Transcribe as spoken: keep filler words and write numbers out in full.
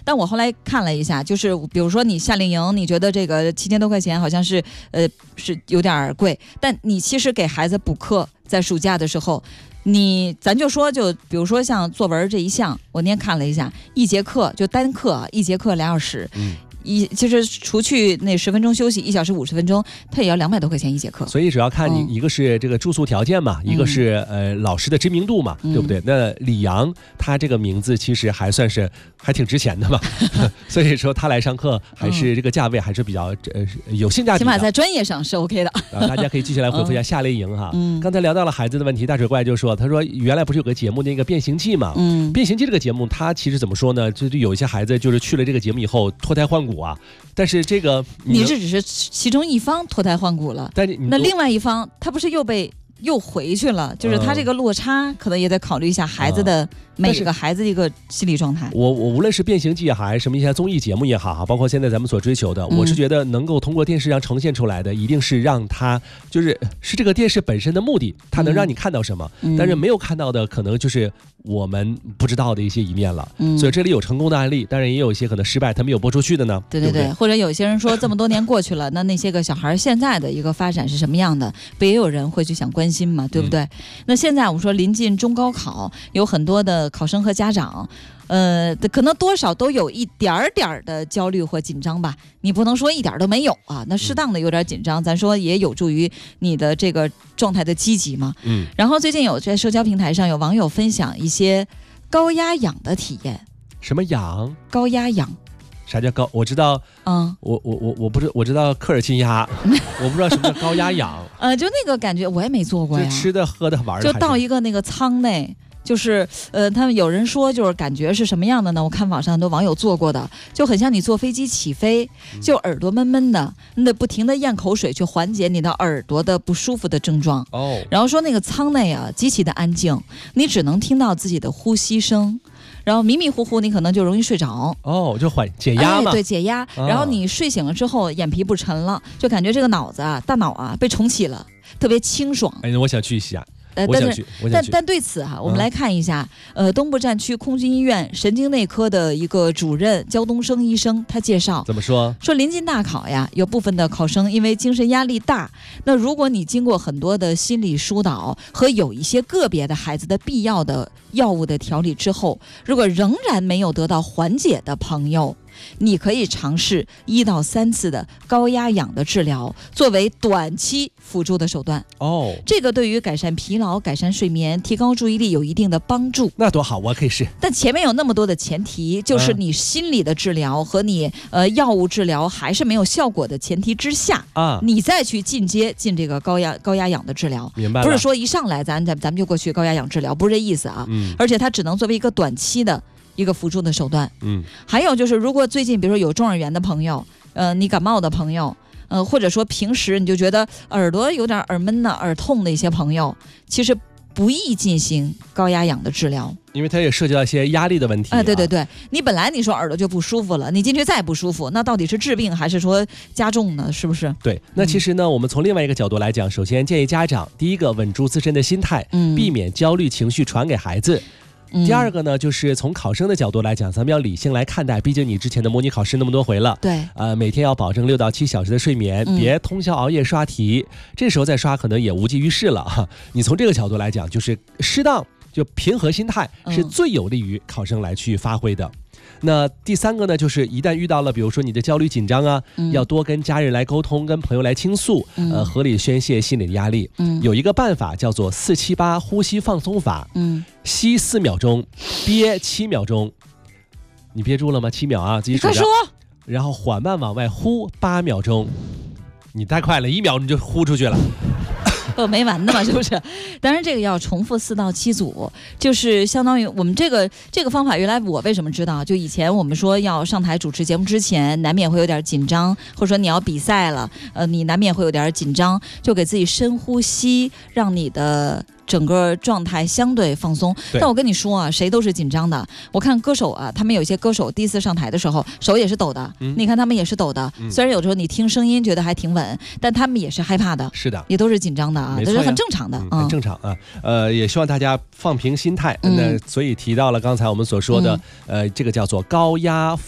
但我后来看了一下，就是比如说你夏令营，你觉得这个七千多块钱好像是呃是有点贵，但你其实给孩子补课，在暑假的时候。你咱就说，就比如说像作文这一项，我那天看了一下，一节课就单课，一节课俩小时，嗯，一就是除去那十分钟休息，一小时五十分钟，它也要两百多块钱一节课。 所以主要看你、嗯、一个是这个住宿条件嘛，一个是、嗯、呃老师的知名度嘛，嗯、对不对？那李阳他这个名字其实还算是还挺值钱的嘛，所以说他来上课还是这个价位还是比较呃有性价比的， 起码在专业上是 OK 的。 啊，大家可以继续来回复一下夏令营哈。嗯，刚才聊到了孩子的问题，大水怪就说，他说原来不是有个节目那个变形记嘛，嗯，变形记这个节目它其实怎么说呢？就是有一些孩子就是去了这个节目以后脱胎换骨啊，但是这个你, 你这只是其中一方脱胎换骨了，但那另外一方他不是又被又回去了，就是他这个落差可能也得考虑一下孩子的、嗯、每个孩子的一个心理状态。 我我无论是变形记也好，还是什么一些综艺节目也好，包括现在咱们所追求的、嗯，我是觉得能够通过电视上呈现出来的，一定是让他就是是这个电视本身的目的，它能让你看到什么，嗯、但是没有看到的可能就是我们不知道的一些一面了。嗯，所以这里有成功的案例，当然也有一些可能失败，他没有播出去的呢。 对对 对, 对，或者有些人说这么多年过去了，那那些个小孩现在的一个发展是什么样的？不也有人会去想关心嘛，对不对？嗯、那现在我们说临近中高考，有很多的考生和家长，呃，可能多少都有一点点的焦虑或紧张吧。你不能说一点都没有啊，那适当的有点紧张，咱说也有助于你的这个状态的积极嘛。嗯。然后最近有在社交平台上有网友分享一些高压氧的体验。 什么氧？ 高压氧。 啥叫高？我知道，嗯，我我我我不知我知道科尔沁鸭，我不知道什么叫高压氧。 呃，就那个感觉我也没做过呀。 吃的喝的玩的。 就到一个那个舱内。就是呃，他们有人说就是感觉是什么样的呢？我看网上很多网友做过的，就很像你坐飞机起飞，就耳朵闷闷的，你得不停的咽口水去缓解你的耳朵的不舒服的症状。哦，然后说那个舱内啊极其的安静，你只能听到自己的呼吸声。然后迷迷糊糊，你可能就容易睡着。 哦，就缓解压嘛、 哎。对，解压、哦。然后你睡醒了之后，眼皮不沉了，就感觉这个脑子啊、大脑啊被重启了，特别清爽。 哎，我想去一下。 呃，但是但但对此哈、啊，我们来看一下，嗯、呃，东部战区空军医院神经内科的一个主任焦东升医生，他介绍怎么说？ 说临近大考呀，有部分的考生因为精神压力大，那如果你经过很多的心理疏导和有一些个别的孩子的必要的药物的调理之后，如果仍然没有得到缓解的朋友，你可以尝试一到三次的高压氧的治疗，作为短期辅助的手段。哦，这个对于改善疲劳、改善睡眠、提高注意力有一定的帮助。 那多好，我可以试。 但前面有那么多的前提，就是你心理的治疗和你呃药物治疗还是没有效果的前提之下啊，你再去进阶进这个高压高压氧的治疗。 明白了。 不是说一上来咱咱咱们就过去高压氧治疗，不是这意思啊。嗯。而且它只能作为一个短期的。一个辅助的手段，嗯，还有就是，如果最近比如说有中耳炎的朋友，呃，你感冒的朋友，呃，或者说平时你就觉得耳朵有点耳闷呢、耳痛的一些朋友，其实不宜进行高压氧的治疗， 因为它也涉及到一些压力的问题、啊。 哎、呃，对对对，你本来你说耳朵就不舒服了，你进去再不舒服，那到底是治病还是说加重呢？是不是？ 对，那其实呢，嗯、我们从另外一个角度来讲，首先建议家长，第一个稳住自身的心态，嗯，避免焦虑情绪传给孩子。第二个呢，就是从考生的角度来讲，咱们要理性来看待，毕竟你之前的模拟考试那么多回了， 对， 呃，每天要保证六到七小时的睡眠，嗯、别通宵熬夜刷题，这时候再刷可能也无济于事了哈。你从这个角度来讲，就是适当就平和心态是最有利于考生来去发挥的。嗯，那第三个呢，就是一旦遇到了比如说你的焦虑紧张啊、嗯、要多跟家人来沟通，跟朋友来倾诉、嗯、呃，合理宣泄心理的压力、嗯、有一个办法叫做四七八呼吸放松法，嗯，吸四秒钟，憋七秒钟，你憋住了吗？七秒啊，自己数着，然后缓慢往外呼八秒钟，你太快了，一秒你就呼出去了。 都没完的嘛，是不是？当然这个要重复四到七组，就是相当于我们这个这个方法。原来我为什么知道？就以前我们说要上台主持节目之前，难免会有点紧张，或者说你要比赛了，呃，你难免会有点紧张，就给自己深呼吸，让你的整个状态相对放松。但我跟你说啊，谁都是紧张的。我看歌手啊，他们有些歌手第一次上台的时候，手也是抖的。嗯、你看他们也是抖的、嗯。虽然有时候你听声音觉得还挺稳，但他们也是害怕的。是的，也都是紧张的啊，这是很正常的、 嗯，很正常啊。呃，也希望大家放平心态。嗯、那所以提到了刚才我们所说的，嗯、呃，这个叫做高压